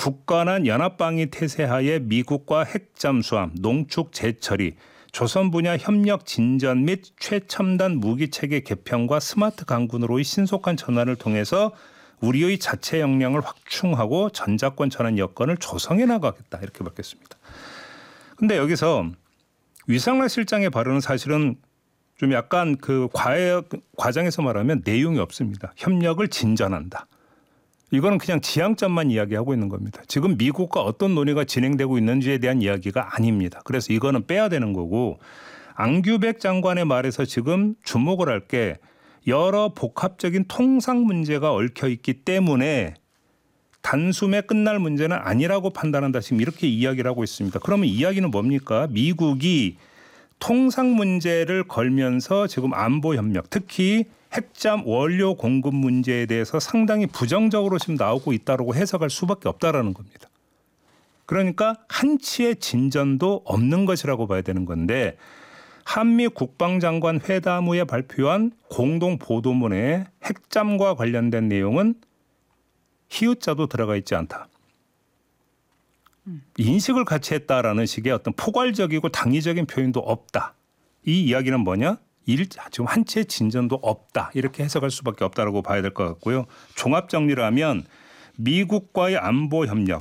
굳건한 연합방위 태세하에 미국과 핵 잠수함, 농축 재처리, 조선 분야 협력 진전 및 최첨단 무기체계 개편과 스마트 강군으로의 신속한 전환을 통해서 우리의 자체 역량을 확충하고 전자권 전환 여건을 조성해 나가겠다 이렇게 밝혔습니다. 그런데 여기서 위상락 실장의 발언은 사실은 좀 약간 그 과장해서 말하면 내용이 없습니다. 협력을 진전한다. 이거는 그냥 지향점만 이야기하고 있는 겁니다. 지금 미국과 어떤 논의가 진행되고 있는지에 대한 이야기가 아닙니다. 그래서 이거는 빼야 되는 거고 안규백 장관의 말에서 지금 주목을 할 게 여러 복합적인 통상 문제가 얽혀 있기 때문에 단숨에 끝날 문제는 아니라고 판단한다. 지금 이렇게 이야기를 하고 있습니다. 그러면 이야기는 뭡니까? 미국이 통상 문제를 걸면서 지금 안보 협력, 특히 핵잠 원료 공급 문제에 대해서 상당히 부정적으로 지금 나오고 있다고 해석할 수밖에 없다라는 겁니다. 그러니까 한치의 진전도 없는 것이라고 봐야 되는 건데 한미 국방장관 회담 후에 발표한 공동 보도문에 핵잠과 관련된 내용은 히읗자도 들어가 있지 않다. 인식을 같이 했다라는 식의 어떤 포괄적이고 당위적인 표현도 없다. 이 이야기는 뭐냐? 지금 한치의 진전도 없다. 이렇게 해석할 수밖에 없다라고 봐야 될 것 같고요. 종합 정리를 하면 미국과의 안보 협력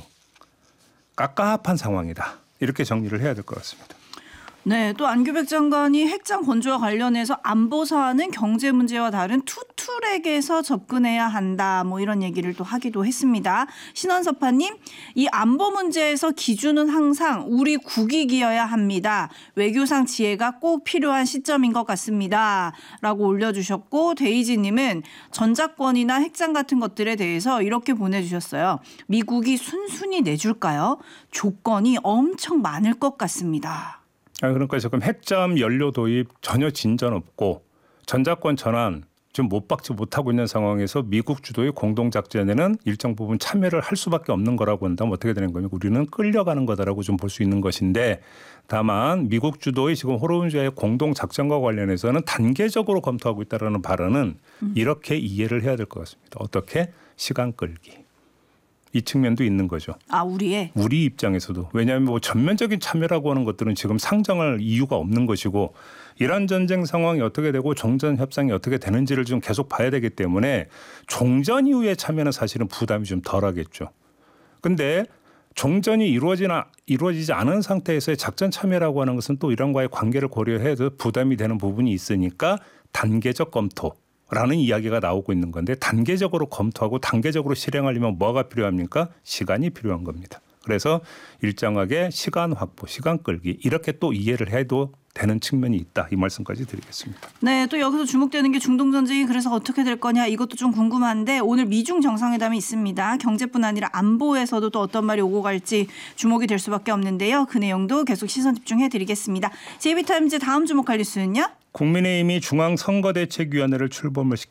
깝깝한 상황이다. 이렇게 정리를 해야 될 것 같습니다. 네, 또 안규백 장관이 핵잠 건조와 관련해서 안보 사안은 경제 문제와 다른 투트랙에서 접근해야 한다. 뭐 이런 얘기를 또 하기도 했습니다. 신원섭파님, 이 안보 문제에서 기준은 항상 우리 국익이어야 합니다. 외교상 지혜가 꼭 필요한 시점인 것 같습니다. 라고 올려주셨고 데이지님은 전자권이나 핵잠 같은 것들에 대해서 이렇게 보내주셨어요. 미국이 순순히 내줄까요? 조건이 엄청 많을 것 같습니다. 그러니까 지금 핵잠 연료 도입 전혀 진전 없고 전자권 전환 지금 못 박지 못하고 있는 상황에서 미국 주도의 공동작전에는 일정 부분 참여를 할 수밖에 없는 거라고 한다면 어떻게 되는 겁니까? 우리는 끌려가는 거다라고 좀 볼 수 있는 것인데 다만 미국 주도의 지금 호르무즈의 공동작전과 관련해서는 단계적으로 검토하고 있다는 발언은 이렇게 이해를 해야 될 것 같습니다. 어떻게? 시간 끌기. 이 측면도 있는 거죠. 우리 입장에서도. 왜냐하면 뭐 전면적인 참여라고 하는 것들은 지금 상정할 이유가 없는 것이고 이란 전쟁 상황이 어떻게 되고 종전 협상이 어떻게 되는지를 좀 계속 봐야 되기 때문에 종전 이후에 참여는 사실은 부담이 좀 덜하겠죠. 그런데 종전이 이루어지지 않은 상태에서의 작전 참여라고 하는 것은 또 이란과의 관계를 고려해도 부담이 되는 부분이 있으니까 단계적 검토. 라는 이야기가 나오고 있는 건데 단계적으로 검토하고 단계적으로 실행하려면 뭐가 필요합니까? 시간이 필요한 겁니다. 그래서 일정하게 시간 확보, 시간 끌기 이렇게 또 이해를 해도 되는 측면이 있다. 이 말씀까지 드리겠습니다. 네, 또 여기서 주목되는 게 중동 전쟁이 그래서 어떻게 될 거냐 이것도 좀 궁금한데 오늘 미중 정상회담이 있습니다. 경제뿐 아니라 안보에서도 또 어떤 말이 오고 갈지 주목이 될 수밖에 없는데요. 그 내용도 계속 시선 집중해 드리겠습니다. JB타임즈 다음 주목할 뉴스는요? 국민의힘이 중앙선거대책위원회를 출범을 시켰습니다.